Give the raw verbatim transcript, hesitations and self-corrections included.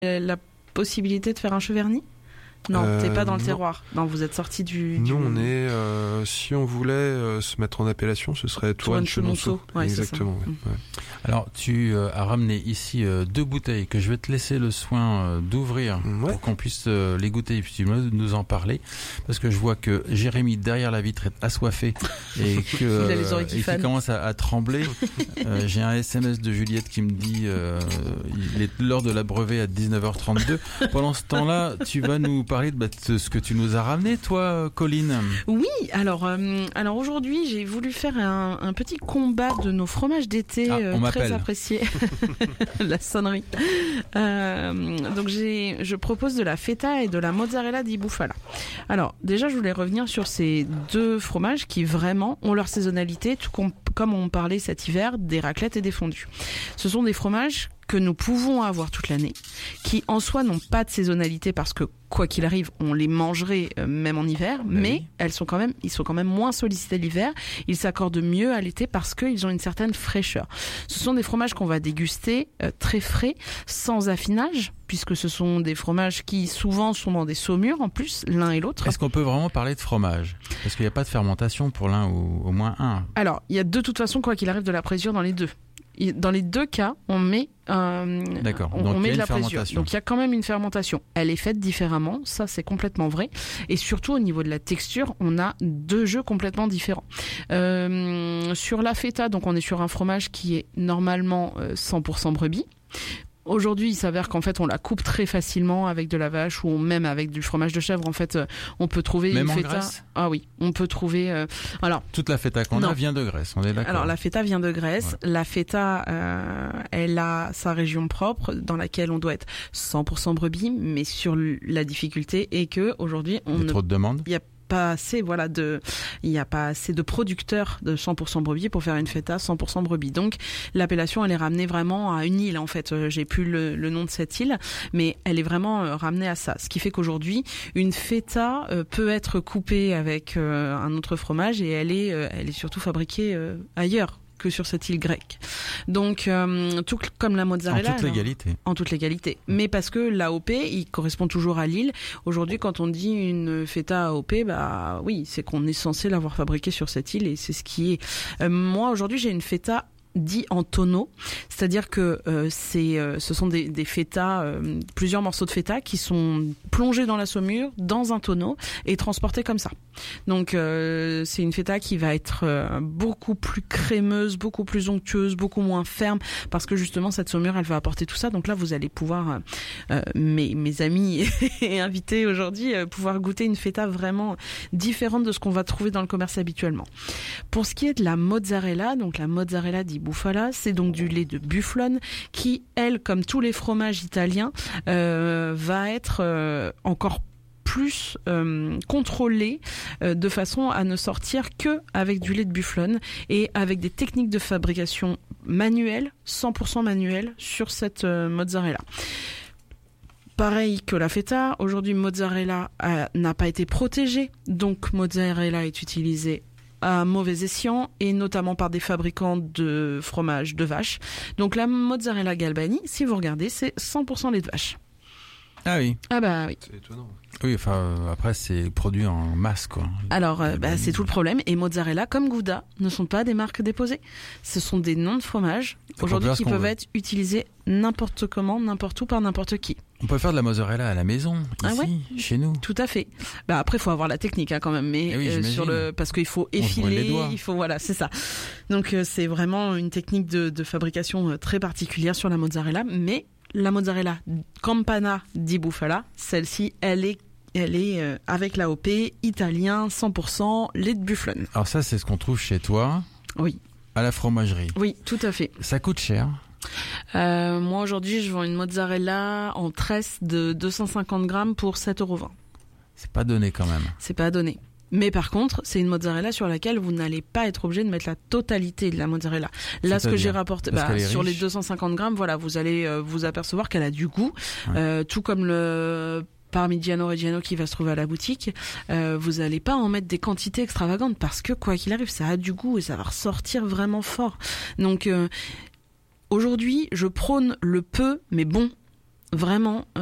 la possibilité de faire un Cheverny ? Non, euh, t'es pas dans le terroir. Non, vous êtes sorti du, du... Nous, on est... Euh, si on voulait euh, se mettre en appellation, ce serait Touraine-Chenonceau. Ouais, exactement. Ouais, ouais. Alors, tu euh, as ramené ici euh, deux bouteilles que je vais te laisser le soin euh, d'ouvrir ouais. pour qu'on puisse euh, les goûter et puis tu vas nous en parler. Parce que je vois que Jérémy, derrière la vitre, est assoiffé et que euh, et qu'il commence à, à trembler. euh, j'ai un S M S de Juliette qui me dit euh, il est l'heure de l'abreuver à dix-neuf heures trente-deux. Pendant ce temps-là, tu vas nous parler de, bah, de ce que tu nous as ramené, toi, Colline. Oui, alors, euh, alors aujourd'hui, j'ai voulu faire un, un petit combat de nos fromages d'été ah, euh, très appréciés. La sonnerie. Euh, donc, j'ai, je propose de la feta et de la mozzarella di bufala. Alors, déjà, je voulais revenir sur ces deux fromages qui vraiment ont leur saisonnalité, tout com- comme on parlait cet hiver, des raclettes et des fondus. Ce sont des fromages que nous pouvons avoir toute l'année, qui en soi n'ont pas de saisonnalité parce que quoi qu'il arrive, on les mangerait euh, même en hiver, bah mais oui. elles sont quand même, ils sont quand même moins sollicités l'hiver. Ils s'accordent mieux à l'été parce qu'ils ont une certaine fraîcheur. Ce sont des fromages qu'on va déguster euh, très frais, sans affinage, puisque ce sont des fromages qui souvent sont dans des saumures en plus, l'un et l'autre. Est-ce qu'on peut vraiment parler de fromage ? Parce qu'il n'y a pas de fermentation pour l'un ou au moins un. Alors, il y a de toute façon, quoi qu'il arrive, de la présure dans les deux. Dans les deux cas, on met, euh, D'accord. on, Donc, on met il y a de la une présure. fermentation. Donc il y a quand même une fermentation. Elle est faite différemment, ça c'est complètement vrai. Et surtout au niveau de la texture, on a deux jeux complètement différents. Euh, sur la feta, donc on est sur un fromage qui est normalement euh, cent pour cent brebis. Aujourd'hui, il s'avère qu'en fait, on la coupe très facilement avec de la vache ou même avec du fromage de chèvre. En fait, on peut trouver même une en feta. Grèce ? Ah oui, on peut trouver. Euh... Alors toute la feta qu'on non. a vient de Grèce. On est d'accord. Alors la feta vient de Grèce. Ouais. La feta, euh, elle a sa région propre dans laquelle on doit être cent pour cent brebis, mais sur la difficulté est que aujourd'hui, on il y a ne... trop de demandes. Il y a pas assez, voilà, de, il n'y a pas assez de producteurs de cent pour cent brebis pour faire une feta cent pour cent brebis. Donc, l'appellation, elle est ramenée vraiment à une île, en fait. Euh, j'ai plus le, le nom de cette île, mais elle est vraiment euh, ramenée à ça. Ce qui fait qu'aujourd'hui, une feta euh, peut être coupée avec euh, un autre fromage et elle est, euh, elle est surtout fabriquée euh, ailleurs que sur cette île grecque. Donc, euh, tout comme la mozzarella. En toute légalité. Alors, en toute légalité. Mais parce que l'A O P, il correspond toujours à l'île. Aujourd'hui, quand on dit une feta A O P, bah oui, c'est qu'on est censé l'avoir fabriquée sur cette île et c'est ce qui est. Euh, moi, aujourd'hui, j'ai une feta dit en tonneaux, c'est-à-dire que euh, c'est, euh, ce sont des, des feta, euh, plusieurs morceaux de feta qui sont plongés dans la saumure, dans un tonneau et transportés comme ça. Donc euh, c'est une feta qui va être euh, beaucoup plus crémeuse, beaucoup plus onctueuse, beaucoup moins ferme, parce que justement cette saumure, elle va apporter tout ça. Donc là, vous allez pouvoir, euh, mes, mes amis et invités aujourd'hui, euh, pouvoir goûter une feta vraiment différente de ce qu'on va trouver dans le commerce habituellement. Pour ce qui est de la mozzarella, donc la mozzarella di bufala, c'est donc du lait de bufflone qui, elle, comme tous les fromages italiens, euh, va être euh, encore plus euh, contrôlé euh, de façon à ne sortir que avec du lait de bufflone et avec des techniques de fabrication manuelles, cent pour cent manuelles sur cette euh, mozzarella. Pareil que la feta, aujourd'hui mozzarella euh, n'a pas été protégée, donc mozzarella est utilisée à mauvais escient et notamment par des fabricants de fromage de vache. Donc la mozzarella Galbani, si vous regardez, c'est cent pour cent lait de vache. Ah oui. Ah bah oui. C'est étonnant. Oui, enfin euh, après c'est produit en masse quoi. Alors euh, bah, c'est tout le problème. Et mozzarella comme Gouda ne sont pas des marques déposées. Ce sont des noms de fromage aujourd'hui qui peuvent veut. être utilisés n'importe comment, n'importe où par n'importe qui. On peut faire de la mozzarella à la maison, ici, ah ouais chez nous. Tout à fait. Bah après, faut avoir la technique hein, quand même, mais oui, euh, sur le parce qu'il faut effiler, il faut voilà, c'est ça. Donc euh, c'est vraiment une technique de, de fabrication euh, très particulière sur la mozzarella, mais la mozzarella Campana di Bufala, celle-ci, elle est elle est euh, avec l'A O P italien cent pour cent lait de bufflone. Alors ça, c'est ce qu'on trouve chez toi. Oui. À la fromagerie. Oui, tout à fait. Ça coûte cher. Euh, moi aujourd'hui, je vends une mozzarella en tresse de deux cent cinquante grammes pour sept euros vingt. C'est pas donné quand même. C'est pas donné. Mais par contre, c'est une mozzarella sur laquelle vous n'allez pas être obligé de mettre la totalité de la mozzarella. Là, ce que j'ai rapporté, bah, sur les deux cent cinquante grammes, voilà, vous allez euh, vous apercevoir qu'elle a du goût, ouais. euh, tout comme le Parmigiano Reggiano qui va se trouver à la boutique. Euh, vous allez pas en mettre des quantités extravagantes parce que quoi qu'il arrive, ça a du goût et ça va ressortir vraiment fort. Donc euh, aujourd'hui, je prône le peu mais bon. vraiment.